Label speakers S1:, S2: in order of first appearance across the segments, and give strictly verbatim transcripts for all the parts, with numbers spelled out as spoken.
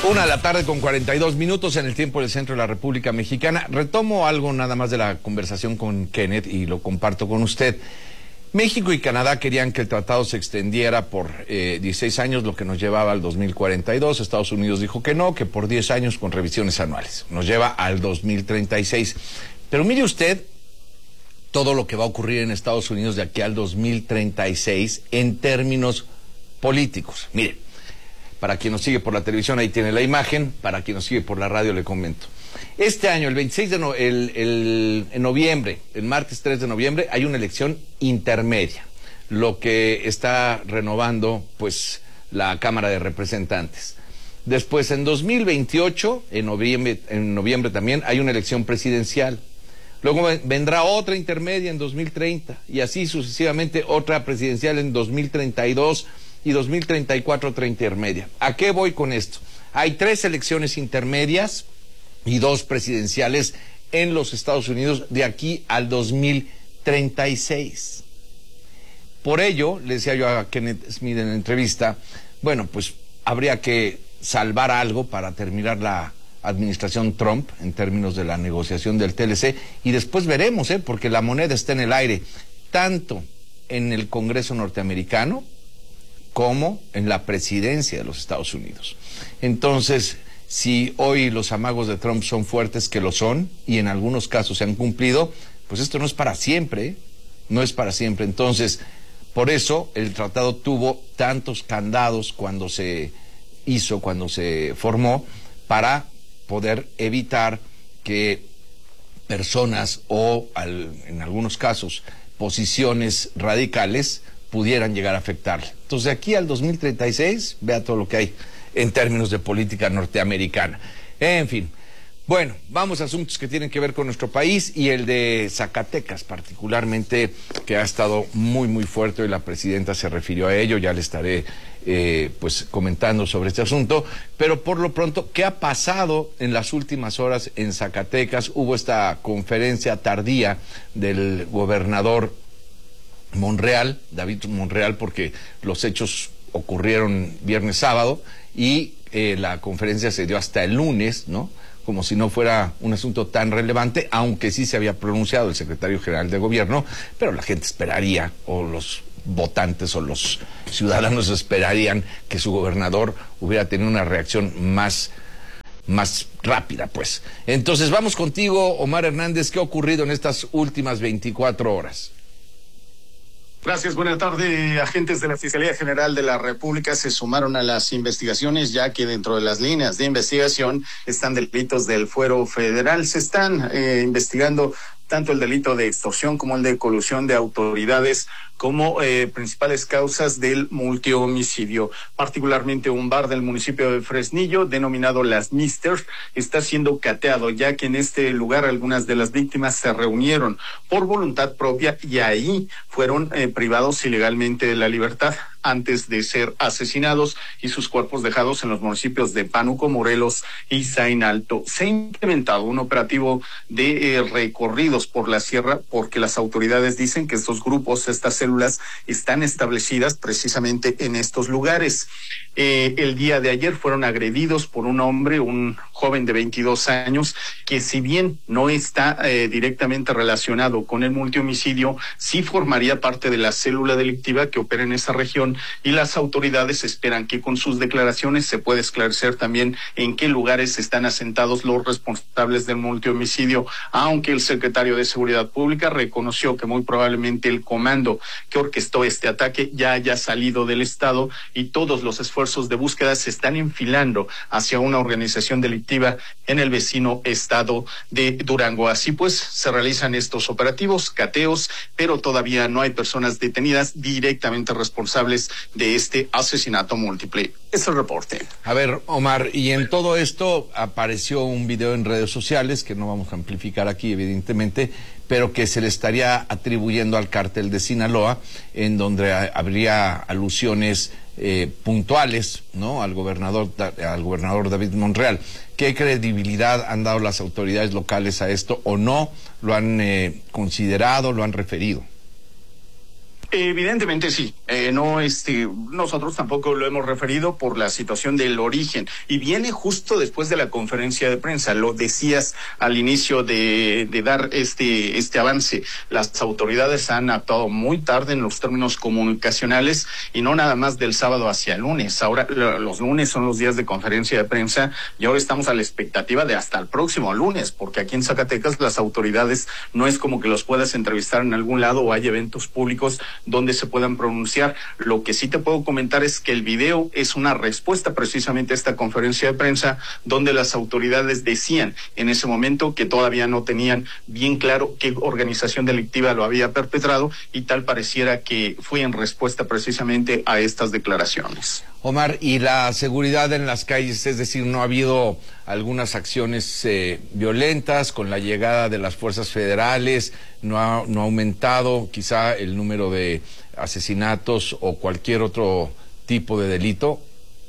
S1: Una de la tarde con cuarenta y dos minutos en el tiempo del centro de la República Mexicana. Retomo algo nada más de la conversación con Kenneth y lo comparto con usted. México y Canadá querían que el tratado se extendiera por eh, dieciséis años, lo que nos llevaba al dos mil cuarenta y dos. Estados Unidos dijo que no, que por diez años con revisiones anuales. Nos lleva al dos mil treinta y seis. Pero mire usted todo lo que va a ocurrir en Estados Unidos de aquí al dos mil treinta y seis en términos políticos. Mire, para quien nos sigue por la televisión, ahí tiene la imagen. Para quien nos sigue por la radio, le comento. Este año, el veintiséis de no, el, el, en noviembre, el martes tres de noviembre, hay una elección intermedia, lo que está renovando, pues, la Cámara de Representantes. Después, en dos mil veintiocho, en noviembre, en noviembre también, hay una elección presidencial. Luego vendrá otra intermedia en dos mil treinta, y así sucesivamente otra presidencial en dos mil treinta y dos, y dos mil treinta y cuatro otra intermedia. ¿A qué voy con esto? Hay tres elecciones intermedias y dos presidenciales en los Estados Unidos de aquí al dos mil treinta y seis. Por ello, le decía yo a Kenneth Smith en la entrevista, bueno, pues habría que salvar algo para terminar la administración Trump en términos de la negociación del T L C, y después veremos, ¿eh? Porque la moneda está en el aire, tanto en el Congreso norteamericano como en la presidencia de los Estados Unidos. Entonces, si hoy los amagos de Trump son fuertes, que lo son, y en algunos casos se han cumplido, pues esto no es para siempre, ¿eh? No es para siempre. Entonces, por eso el tratado tuvo tantos candados cuando se hizo, cuando se formó, para poder evitar que personas o, al, en algunos casos, posiciones radicales pudieran llegar a afectarle. Entonces, de aquí al dos mil treinta y seis, vea todo lo que hay en términos de política norteamericana. En fin, bueno, vamos a asuntos que tienen que ver con nuestro país y el de Zacatecas particularmente, que ha estado muy, muy fuerte, y la presidenta se refirió a ello. Ya le estaré eh, pues comentando sobre este asunto, pero por lo pronto, ¿qué ha pasado en las últimas horas en Zacatecas? Hubo esta conferencia tardía del gobernador Monreal, David Monreal, porque los hechos ocurrieron viernes sábado y eh, la conferencia se dio hasta el lunes, ¿no? Como si no fuera un asunto tan relevante, aunque sí se había pronunciado el secretario general de gobierno, pero la gente esperaría, o los votantes o los ciudadanos esperarían, que su gobernador hubiera tenido una reacción más más rápida, pues. Entonces, vamos contigo, Omar Hernández. ¿Qué ha ocurrido en estas últimas veinticuatro horas?
S2: Gracias, buena tarde. Agentes de la Fiscalía General de la República se sumaron a las investigaciones, ya que dentro de las líneas de investigación están delitos del fuero federal. Se están eh, investigando tanto el delito de extorsión como el de colusión de autoridades como eh, principales causas del multihomicidio. Particularmente un bar del municipio de Fresnillo, denominado Las Misters, está siendo cateado, ya que en este lugar algunas de las víctimas se reunieron por voluntad propia y ahí fueron eh, privados ilegalmente de la libertad antes de ser asesinados, y sus cuerpos dejados en los municipios de Pánuco, Morelos y Zain Alto. Se ha implementado un operativo de eh, recorridos por la sierra, porque las autoridades dicen que estos grupos, estas células, están establecidas precisamente en estos lugares. Eh, el día de ayer fueron agredidos por un hombre, un joven de veintidós años, que si bien no está eh, directamente relacionado con el multihomicidio, sí formaría parte de la célula delictiva que opera en esa región, y las autoridades esperan que con sus declaraciones se pueda esclarecer también en qué lugares están asentados los responsables del multihomicidio, aunque el secretario de Seguridad Pública reconoció que muy probablemente el comando que orquestó este ataque ya haya salido del estado, y todos los esfuerzos de búsqueda se están enfilando hacia una organización delictiva en el vecino estado de Durango. Así pues, se realizan estos operativos, cateos, pero todavía no hay personas detenidas directamente responsables de este asesinato múltiple. Es el reporte.
S1: A ver, Omar, y en todo esto apareció un video en redes sociales, que no vamos a amplificar aquí, evidentemente, pero que se le estaría atribuyendo al cártel de Sinaloa, en donde habría alusiones eh, puntuales, ¿no?, al gobernador, al gobernador David Monreal. ¿Qué credibilidad han dado las autoridades locales a esto, o no lo han eh, considerado, lo han referido?
S2: Evidentemente sí, eh, no, este, nosotros tampoco lo hemos referido por la situación del origen y viene justo después de la conferencia de prensa. Lo decías al inicio de, de dar este, este avance. Las autoridades han actuado muy tarde en los términos comunicacionales y no nada más del sábado hacia el lunes. Ahora los lunes son los días de conferencia de prensa y ahora estamos a la expectativa de hasta el próximo lunes, porque aquí en Zacatecas las autoridades no es como que los puedas entrevistar en algún lado o hay eventos públicos donde se puedan pronunciar. Lo que sí te puedo comentar es que el video es una respuesta precisamente a esta conferencia de prensa donde las autoridades decían en ese momento que todavía no tenían bien claro qué organización delictiva lo había perpetrado y tal pareciera que fue en respuesta precisamente a estas declaraciones.
S1: Omar, y la seguridad en las calles, es decir, ¿no ha habido algunas acciones eh, violentas con la llegada de las fuerzas federales? ¿No ha, no ha aumentado quizá el número de asesinatos o cualquier otro tipo de delito?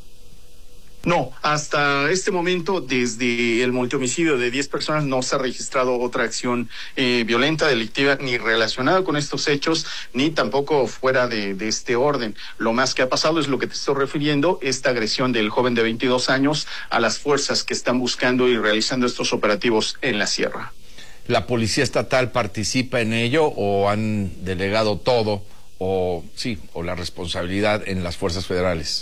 S2: No, hasta este momento, desde el multihomicidio de diez personas, no se ha registrado otra acción eh, violenta, delictiva, ni relacionada con estos hechos, ni tampoco fuera de, de este orden. Lo más que ha pasado es lo que te estoy refiriendo, esta agresión del joven de veintidós años a las fuerzas que están buscando y realizando estos operativos en la sierra.
S1: ¿La policía estatal participa en ello o han delegado todo, o sí, o la responsabilidad en las fuerzas federales?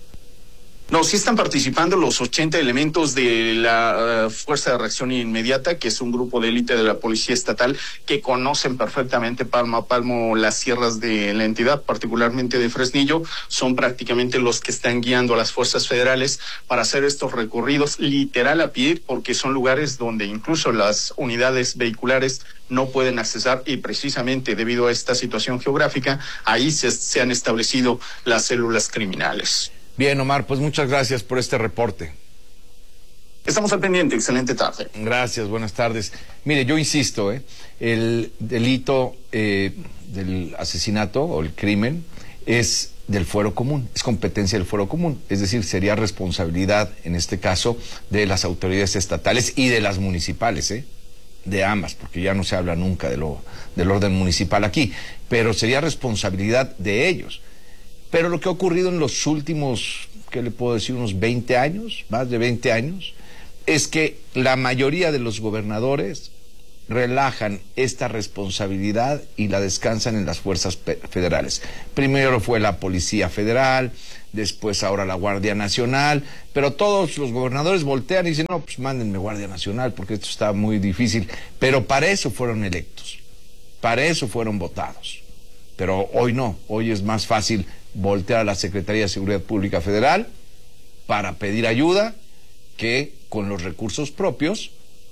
S2: No, sí están participando los ochenta elementos de la uh, Fuerza de Reacción Inmediata, que es un grupo de élite de la Policía Estatal que conocen perfectamente palmo a palmo las sierras de la entidad, particularmente de Fresnillo. Son prácticamente los que están guiando a las fuerzas federales para hacer estos recorridos literal a pie, porque son lugares donde incluso las unidades vehiculares no pueden accesar y precisamente debido a esta situación geográfica, ahí se, se han establecido las células criminales.
S1: Bien, Omar, pues muchas gracias por este reporte.
S2: Estamos al pendiente, excelente tarde.
S1: Gracias, buenas tardes. Mire, yo insisto, ¿eh? el delito eh, del asesinato o el crimen es del fuero común, es competencia del fuero común, es decir, sería responsabilidad, en este caso, de las autoridades estatales y de las municipales, ¿eh? de ambas, porque ya no se habla nunca de lo, del orden municipal aquí, pero sería responsabilidad de ellos. Pero lo que ha ocurrido en los últimos, ¿qué le puedo decir?, unos veinte años, más de veinte años, es que la mayoría de los gobernadores relajan esta responsabilidad y la descansan en las fuerzas federales. Primero fue la Policía Federal, después ahora la Guardia Nacional, pero todos los gobernadores voltean y dicen, no, pues mándenme Guardia Nacional porque esto está muy difícil. Pero para eso fueron electos, para eso fueron votados. Pero hoy no, hoy es más fácil voltear a la Secretaría de Seguridad Pública Federal para pedir ayuda que con los recursos propios,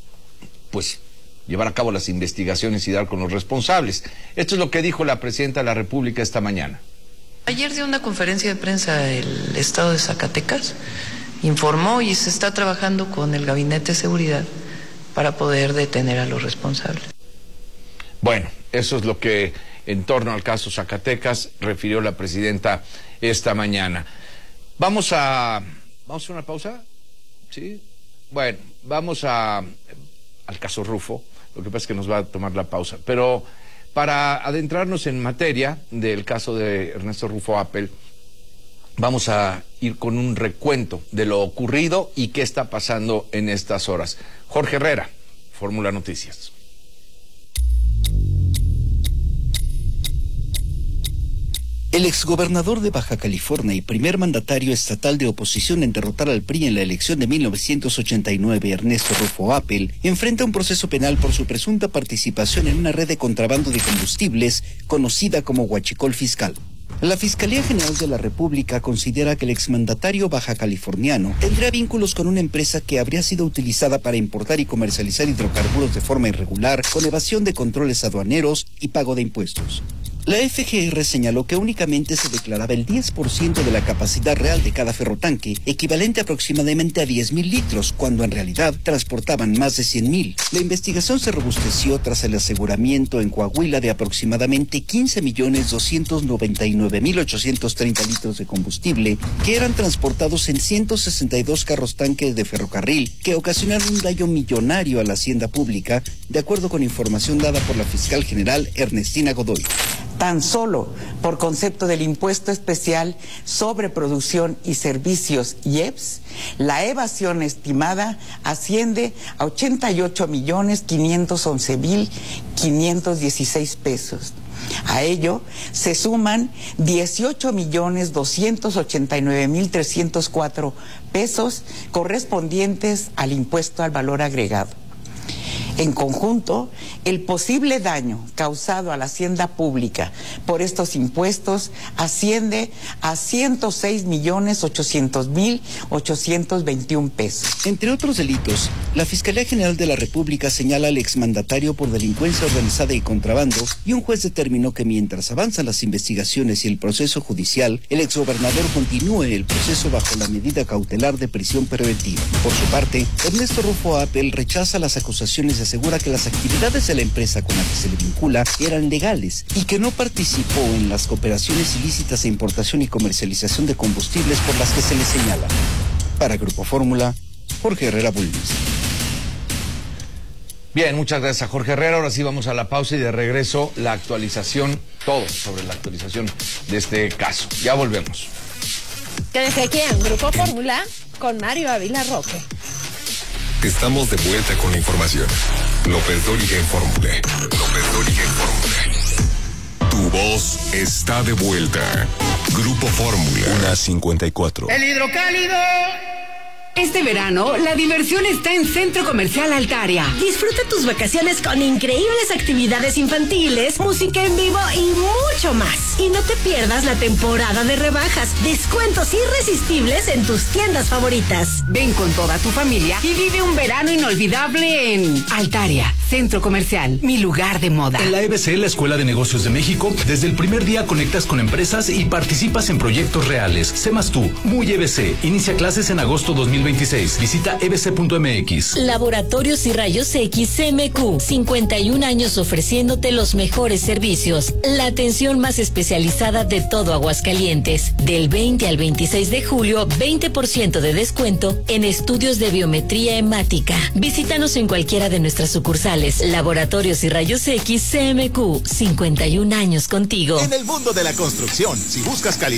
S1: pues llevar a cabo las investigaciones y dar con los responsables. Esto es lo que dijo la Presidenta de la República esta mañana.
S3: Ayer dio una conferencia de prensa el Estado de Zacatecas, informó y se está trabajando con el Gabinete de Seguridad para poder detener a los responsables.
S1: Bueno, eso es lo que en torno al caso Zacatecas refirió la Presidenta esta mañana. Vamos a... ¿Vamos a hacer una pausa? ¿Sí? Bueno, vamos a... al caso Rufo. Lo que pasa es que nos va a tomar la pausa. Pero para adentrarnos en materia del caso de Ernesto Rufo Appel, vamos a ir con un recuento de lo ocurrido y qué está pasando en estas horas. Jorge Herrera, Fórmula Noticias.
S4: El exgobernador de Baja California y primer mandatario estatal de oposición en derrotar al P R I en la elección de mil novecientos ochenta y nueve, Ernesto Rufo Appel, enfrenta un proceso penal por su presunta participación en una red de contrabando de combustibles conocida como Huachicol Fiscal. La Fiscalía General de la República considera que el exmandatario baja californiano tendría vínculos con una empresa que habría sido utilizada para importar y comercializar hidrocarburos de forma irregular, con evasión de controles aduaneros y pago de impuestos. La F G R señaló que únicamente se declaraba el diez por ciento de la capacidad real de cada ferrotanque, equivalente aproximadamente a diez mil litros, cuando en realidad transportaban más de cien mil. La investigación se robusteció tras el aseguramiento en Coahuila de aproximadamente quince millones doscientos noventa y nueve mil ochocientos treinta litros de combustible que eran transportados en ciento sesenta y dos carros tanques de ferrocarril que ocasionaron un daño millonario a la hacienda pública, de acuerdo con información dada por la fiscal general Ernestina Godoy.
S5: Tan solo por concepto del impuesto especial sobre producción y servicios I E P S, la evasión estimada asciende a ochenta y ocho millones quinientos once mil quinientos dieciséis pesos. A ello se suman dieciocho millones doscientos ochenta y nueve mil trescientos cuatro pesos correspondientes al impuesto al valor agregado. En conjunto, el posible daño causado a la hacienda pública por estos impuestos asciende a ciento seis millones ochocientos mil ochocientos veintiún pesos.
S4: Entre otros delitos, la Fiscalía General de la República señala al exmandatario por delincuencia organizada y contrabando, y un juez determinó que mientras avanzan las investigaciones y el proceso judicial, el exgobernador continúe el proceso bajo la medida cautelar de prisión preventiva. Por su parte, Ernesto Rufo Apel rechaza las acusaciones y asegura que las actividades de la empresa con la que se le vincula eran legales y que no participó en las cooperaciones ilícitas de importación y comercialización de combustibles por las que se le señala. Para Grupo Fórmula, Jorge Herrera Bulnes.
S1: Bien, muchas gracias a Jorge Herrera. Ahora sí vamos a la pausa y de regreso la actualización, todo sobre la actualización de este caso. Ya volvemos.
S6: Quédese aquí en Grupo Fórmula con Mario Ávila Roque.
S7: Estamos de vuelta con la información. López Dóriga en Fórmula. López Dóriga en Fórmula. Tu voz está de vuelta. Grupo Fórmula. Una cincuenta y cuatro.
S8: El hidrocálido. Este verano, la diversión está en Centro Comercial Altaria.
S9: Disfruta tus vacaciones con increíbles actividades infantiles, música en vivo y mucho más. Y no te pierdas la temporada de rebajas, descuentos irresistibles en tus tiendas favoritas.
S8: Ven con toda tu familia y vive un verano inolvidable en Altaria, Centro Comercial, mi lugar de moda.
S10: En la E B C, la Escuela de Negocios de México, desde el primer día conectas con empresas y participas en proyectos reales. Sé más tú, muy E B C. Inicia clases en agosto dos mil veintiséis. Visita e b c punto m x.
S11: Laboratorios y Rayos X C M Q. cincuenta y un años ofreciéndote los mejores servicios. La atención más especializada de todo Aguascalientes. Del veinte al veintiséis de julio, veinte por ciento de descuento en estudios de biometría hemática. Visítanos en cualquiera de nuestras sucursales. Laboratorios y Rayos X C M Q. cincuenta y un años contigo.
S12: En el mundo de la construcción, si buscas calidad